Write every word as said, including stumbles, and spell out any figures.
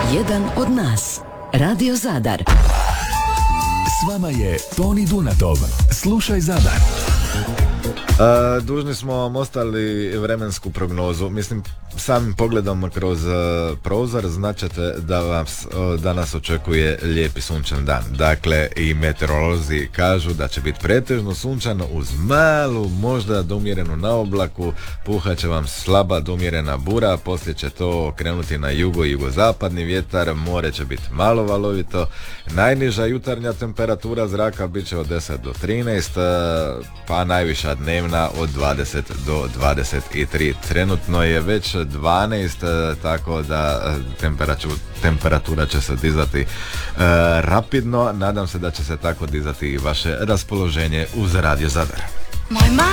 Jedan od nas. Radio Zadar. S vama je Toni Dunatov. Slušaj Zadar. Uh, dužni smo vam ostali vremensku prognozu. Mislim, samim pogledom kroz uh, prozor značite da vas uh, danas očekuje lijepi sunčan dan. Dakle, i meteorolozi kažu da će biti pretežno sunčano uz malu, možda domjerenu na oblaku, puhat će vam slaba domjerena bura, poslije će to krenuti na jugo i jugozapadni vjetar, more će biti malo valovito, najniža jutarnja temperatura zraka bit će od deset do trinaest, uh, pa najviša dnevna od dvadeset do dvadeset tri. Trenutno je već dvanaest, tako da temperatura, temperatura će se dizati e, rapidno. Nadam se da će se tako dizati i vaše raspoloženje uz Radio Zadar.